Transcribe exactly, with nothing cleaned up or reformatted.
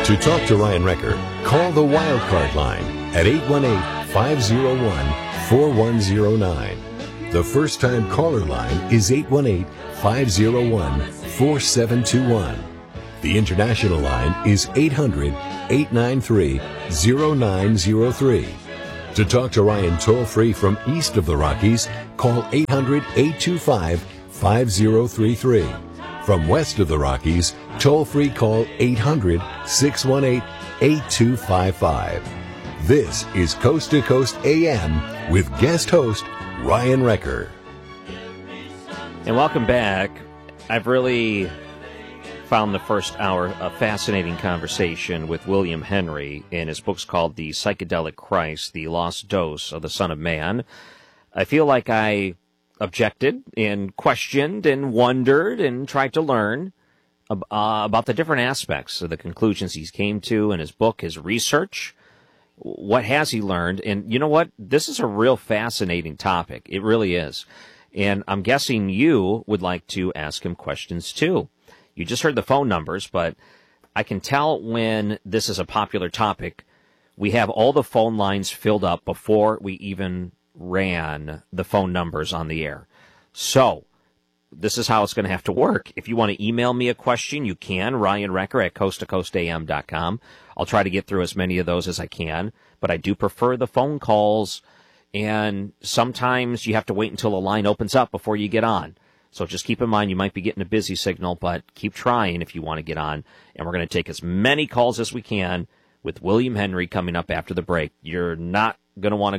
To talk to Ryan Recker, call the Wildcard line at eight one eight, five oh one, four one oh nine. The first-time caller line is eight one eight, five oh one, four seven two one. The international line is eight hundred, eight nine three, oh nine oh three. To talk to Ryan toll-free from east of the Rockies, call eight hundred, eight two five, five oh three three. From west of the Rockies, toll-free call eight hundred, six one eight, eight two five five. This is Coast to Coast A M with guest host Ryan Recker. And welcome back. I've really found the first hour a fascinating conversation with William Henry in his books called The Psychedelic Christ, The Lost Dose of the Son of Man. I feel like I objected and questioned and wondered and tried to learn uh, about the different aspects of the conclusions he came to in his book, his research. What has he learned? And you know what? This is a real fascinating topic. It really is. And I'm guessing you would like to ask him questions too. You just heard the phone numbers, but I can tell when this is a popular topic. We have all the phone lines filled up before we even ran the phone numbers on the air. So this is how it's going to have to work. If you want to email me a question, you can, Ryan Recker at coast to coast a m dot com. I'll try to get through as many of those as I can, but I do prefer the phone calls, and sometimes you have to wait until a line opens up before you get on. So just keep in mind you might be getting a busy signal, but keep trying if you want to get on. And we're going to take as many calls as we can with William Henry coming up after the break. You're not going to want to